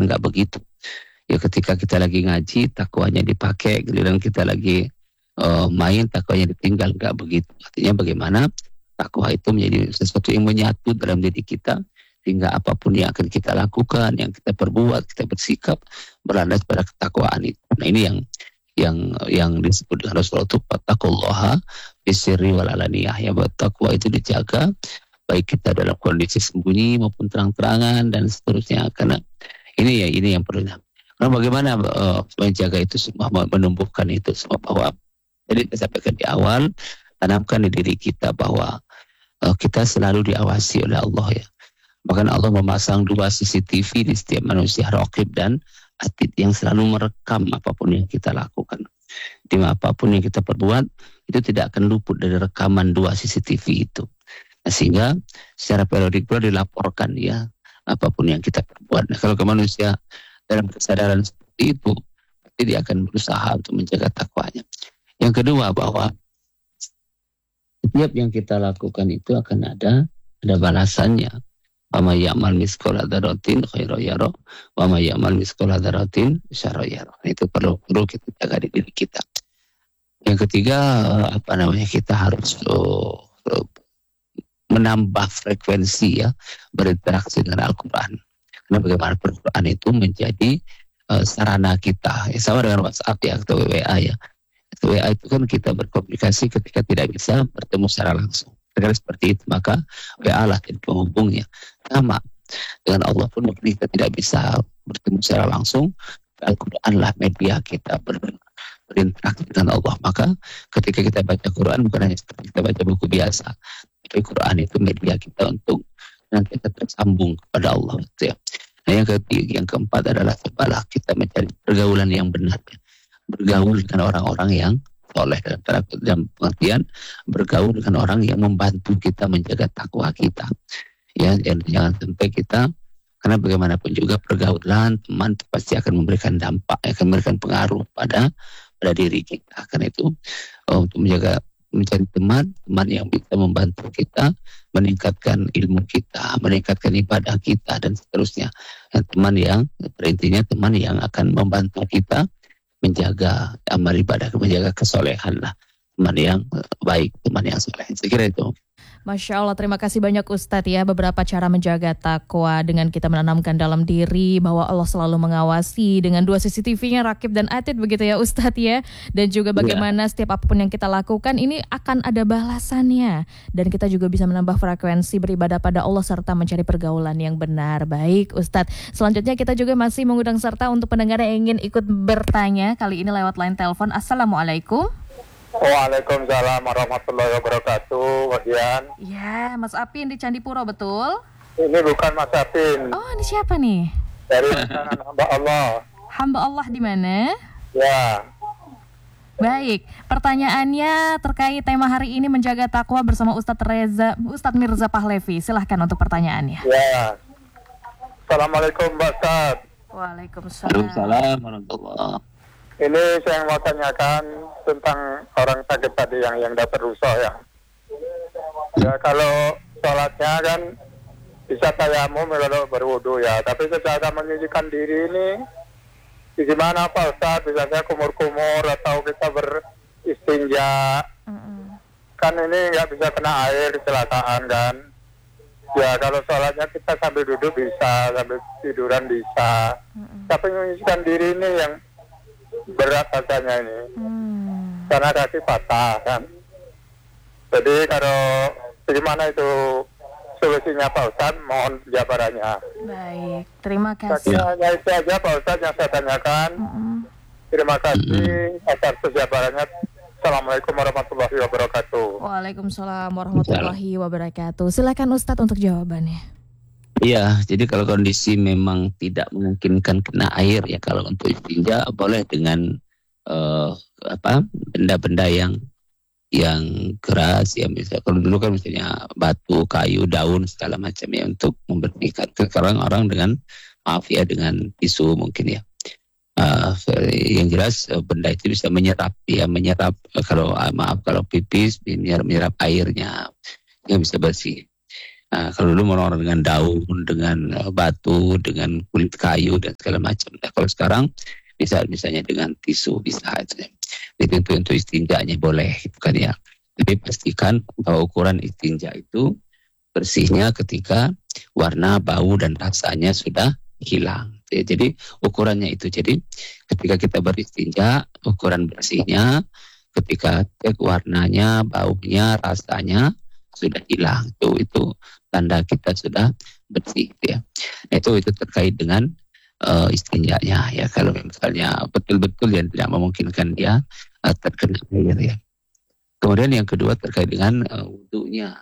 enggak begitu. Ya ketika kita lagi ngaji, takwanya dipakai, giliran kita lagi main, takwanya ditinggal, enggak begitu. Artinya bagaimana takwa itu menjadi sesuatu yang menyatu dalam diri kita, sehingga apapun yang akan kita lakukan, yang kita perbuat, kita bersikap berlandas pada ketakwaan itu. Nah ini yang disebut dengan Rasulullah itu fattaqullaha bisirri wal alaniyah. Ya, takwa itu dijaga baik kita dalam kondisi sembunyi maupun terang-terangan dan seterusnya. Karena ini yang perlu. Karena bagaimana menjaga itu semua, menumbuhkan itu semua, bahwa jadi saya sampaikan di awal, tanamkan di diri kita bahwa kita selalu diawasi oleh Allah ya. Bahkan Allah memasang 2 CCTV di setiap manusia, raqib dan atid, yang selalu merekam apapun yang kita lakukan. Di apapun yang kita perbuat, itu tidak akan luput dari rekaman 2 CCTV itu. Nah, sehingga secara periodik pula dilaporkan ya, apapun yang kita perbuat. Nah, kalau ke manusia dalam kesadaran seperti itu, pasti dia akan berusaha untuk menjaga takwanya. Yang kedua, bahwa setiap yang kita lakukan itu akan ada balasannya. Wa may ya'mal mithqala dzarratin khairan yarah wa may ya'mal mithqala dzarratin syarran yarah. Itu perlu kita jaga di diri kita. Yang ketiga, kita harus menambah frekuensi ya, berinteraksi dengan Al-Quran. Karena bagaimana Al-Quran itu menjadi sarana kita. Ya, sama dengan WhatsApp ya, atau WA ya. WA itu kan kita berkomunikasi ketika tidak bisa bertemu secara langsung. Karena seperti itu, maka WA lah jadi penghubungnya. Sama dengan Allah pun, kita tidak bisa bertemu secara langsung, Al-Quran lah media kita berinteraksi dengan Allah. Maka ketika kita baca Quran, bukan hanya seperti kita baca buku biasa, tapi Quran itu media kita untuk nanti kita tersambung kepada Allah. Ya. Nah, yang keempat adalah cobalah kita mencari pergaulan yang benar. Bergaul dengan orang-orang yang soleh, dalam pengertian bergaul dengan orang yang membantu kita menjaga takwa kita. Ya, jangan sampai kita, karena bagaimanapun juga pergaulan teman pasti akan memberikan dampak, akan memberikan pengaruh pada diri kita. Karena itu untuk mencari teman yang bisa membantu kita meningkatkan ilmu kita, meningkatkan ibadah kita dan seterusnya. Dan teman yang berintinya teman yang akan membantu kita menjaga amal ibadah, menjaga kesolehan lah. Teman yang baik, teman yang soleh. Saya kira itu. Masya Allah, terima kasih banyak Ustadz ya. Beberapa cara menjaga takwa dengan kita menanamkan dalam diri bahwa Allah selalu mengawasi dengan 2 CCTV-nya, Raqib dan Atid, begitu ya Ustadz ya. Dan juga bagaimana setiap apapun yang kita lakukan ini akan ada balasannya. Dan kita juga bisa menambah frekuensi beribadah pada Allah serta mencari pergaulan yang benar. Baik Ustadz, selanjutnya kita juga masih mengundang serta untuk pendengar yang ingin ikut bertanya. Kali ini lewat line telepon. Assalamualaikum. Waalaikumsalam warahmatullahi wabarakatuh, Mas Dian. Ya, Mas Apin di Candipuro, betul? Ini bukan Mas Apin. Oh, ini siapa nih? Dari pasangan hamba Allah. Hamba Allah di mana? Ya. Baik, pertanyaannya terkait tema hari ini menjaga takwa bersama Ustadz Mirza Pahlevi. Silahkan untuk pertanyaannya. Ya. Assalamualaikum, Mbak Ustadz. Waalaikumsalam. Waalaikumsalam warahmatullahi. Ini saya mau tanyakan tentang orang sakit tadi yang dapat rusuh ya. Ya kalau sholatnya kan bisa tayamum kalau berwudu ya. Tapi secara menyucikan diri ini gimana Pak Ustaz? Misalnya kumur-kumur atau kita beristinja. Kan ini nggak bisa kena air, kecelakaan kan. Ya kalau sholatnya kita sambil duduk bisa, sambil tiduran bisa. Tapi menyucikan diri ini yang berat rasanya ini, karena kaki patah kan. Jadi kalau bagaimana itu solusinya Pak Ustadz, mohon jabarannya. Baik, terima kasih. Hanya itu aja Pak Ustadz yang saya tanyakan. Terima kasih atas jabarannya. Assalamualaikum warahmatullahi wabarakatuh. Waalaikumsalam warahmatullahi wabarakatuh. Silakan Ustadz untuk jawabannya. Iya, jadi kalau kondisi memang tidak memungkinkan kena air ya, kalau untuk istinja boleh dengan benda-benda yang keras ya, misalnya kalau dulu kan misalnya batu, kayu, daun segala macam ya untuk membersihkan. Sekarang orang dengan dengan tisu mungkin ya. Yang jelas benda itu bisa menyerap kalau pipis menyerap airnya yang bisa bersih. Nah, kalau dulu orang dengan daun, dengan batu, dengan kulit kayu dan segala macam. Nah, kalau sekarang bisa misalnya dengan tisu bisa aja. Itu untuk istinjanya boleh, gitu kan ya. Tapi pastikan bahwa ukuran istinja itu bersihnya ketika warna, bau dan rasanya sudah hilang. Ya, jadi ukurannya itu. Jadi ketika kita beristinja, ukuran bersihnya ketika cek warnanya, baunya, rasanya sudah hilang. Itu tanda kita sudah bersih ya. Itu terkait dengan istinjanya ya. Kalau misalnya betul-betul yang tidak memungkinkan dia terkena air ya. Kemudian yang kedua terkait dengan wudunya.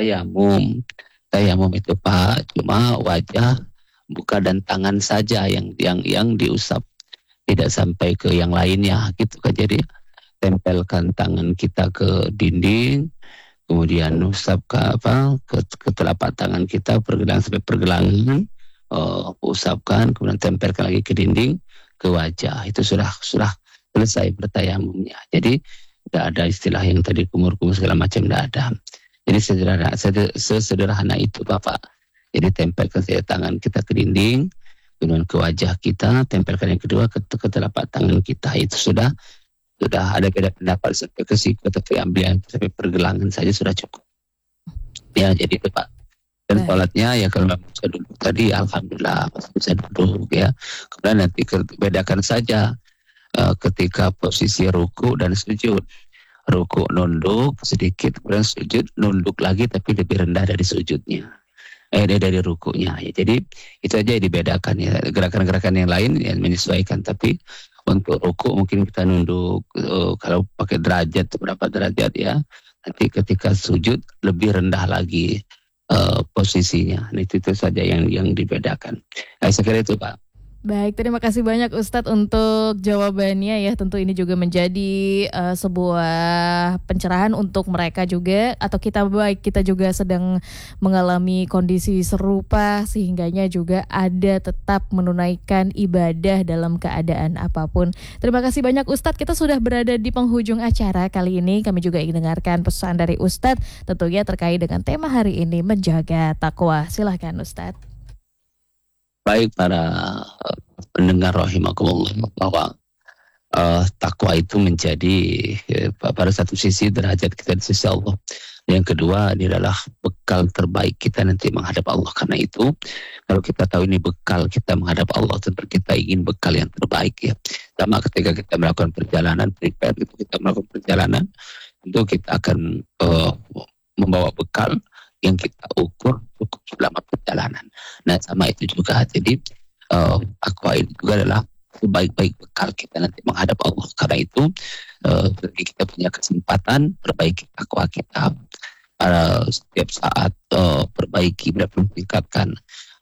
Tayamum itu Pak, cuma wajah, muka dan tangan saja yang diusap, tidak sampai ke yang lainnya gitu kan. Jadi tempelkan tangan kita ke dinding, kemudian usap ke telapak tangan kita pergelangan sampai pergelangan, usapkan, kemudian tempelkan lagi ke dinding, ke wajah. Itu sudah selesai bertayamumnya. Jadi tidak ada istilah yang tadi kumur-kumur segala macam, tidak ada. Jadi sesederhana itu Bapak. Jadi tempelkan saja tangan kita ke dinding, kemudian ke wajah kita, tempelkan yang kedua ke telapak tangan kita. Itu sudah ada beda pendapat sampai ke siku, tapi ambil yang sampai pergelangan saja sudah cukup. Ya, jadi itu Pak. Dan sholatnya ya kalau bisa duduk tadi, alhamdulillah masih bisa duduk ya. Kemudian nanti bedakan saja ketika posisi ruku dan sujud. Ruku nunduk sedikit, kemudian sujud nunduk lagi tapi lebih rendah dari sujudnya. Dari rukunya ya. Jadi itu aja yang dibedakan ya. Gerakan-gerakan yang lain yang menyesuaikan, tapi untuk ruku mungkin kita nunduk kalau pakai derajat berapa derajat ya. Nanti ketika sujud lebih rendah lagi posisinya. Nah, itu saja yang dibedakan. Saya kira itu Pak. Baik, terima kasih banyak Ustadz untuk jawabannya ya. Tentu ini juga menjadi sebuah pencerahan untuk mereka juga, atau kita juga sedang mengalami kondisi serupa, sehingganya juga ada tetap menunaikan ibadah dalam keadaan apapun. Terima kasih banyak Ustadz. Kita sudah berada di penghujung acara kali ini. Kami juga ingin dengarkan pesan dari Ustadz tentunya terkait dengan tema hari ini, menjaga takwa. Silahkan Ustadz. Baik para pendengar rahimakumullah, bahwa takwa itu menjadi pada satu sisi derajat kita di sisi Allah. Yang kedua, ini adalah bekal terbaik kita nanti menghadap Allah. Karena itu, kalau kita tahu ini bekal kita menghadap Allah, tentu kita ingin bekal yang terbaik ya. Sama ketika kita melakukan perjalanan, kita melakukan perjalanan, tentu kita akan membawa bekal yang kita ukur cukup selama perjalanan. Nah, sama itu juga. Jadi takwa itu juga adalah sebaik-baik bekal kita nanti menghadap Allah. Karena itu kita punya kesempatan perbaiki takwa kita setiap saat, perbaiki dan meningkatkan.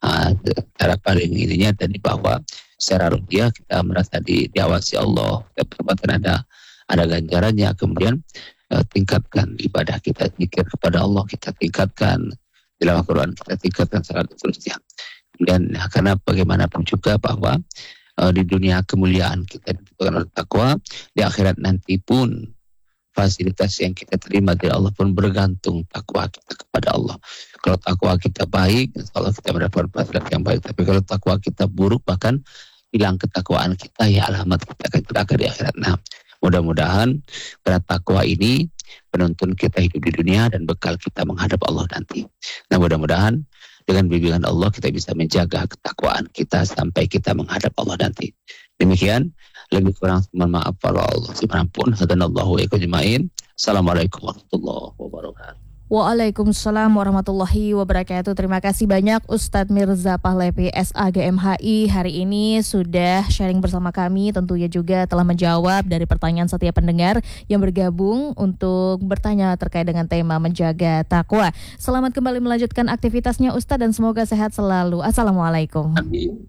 Cara paling ininya tadi bahwa secara rupiah kita merasa diawasi Allah, setiap perbuatan ada ganjarannya. Kemudian tingkatkan ibadah kita, zikir kepada Allah kita tingkatkan, tilawah Quran kita tingkatkan, salat seterusnya. Kemudian karena bagaimanapun juga bahwa di dunia kemuliaan kita ditentukan oleh takwa, di akhirat nanti pun fasilitas yang kita terima dari Allah pun bergantung takwa kita kepada Allah. Kalau takwa kita baik, insya kita mendapat fasilitas yang baik. Tapi kalau takwa kita buruk, bahkan hilang ketakwaan kita, ya alamat kita akan celaka di akhirat. Nah, mudah-mudahan karena takwa ini penuntun kita hidup di dunia dan bekal kita menghadap Allah nanti. Nah, mudah-mudahan dengan bimbingan Allah kita bisa menjaga ketakwaan kita sampai kita menghadap Allah nanti. Demikian, lebih kurang mohon maaf kalau Allah subhanahu hadanallahu wa iyyakum ajmain. Assalamualaikum warahmatullahi wabarakatuh. Waalaikumsalam warahmatullahi wabarakatuh. Terima kasih banyak Ustadz Mirza Pahlevi SAGMHI hari ini sudah sharing bersama kami. Tentunya juga telah menjawab dari pertanyaan setiap pendengar yang bergabung untuk bertanya terkait dengan tema menjaga takwa. Selamat kembali melanjutkan aktivitasnya Ustadz dan semoga sehat selalu. Assalamualaikum. Amin.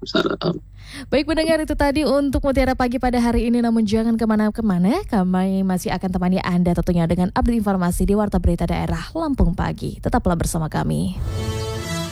Baik pendengar, itu tadi untuk Mutiara Pagi pada hari ini. Namun jangan kemana-kemana, kami masih akan temani Anda tentunya dengan update informasi di Warta Berita Daerah Lampung Pagi. Tetaplah bersama kami.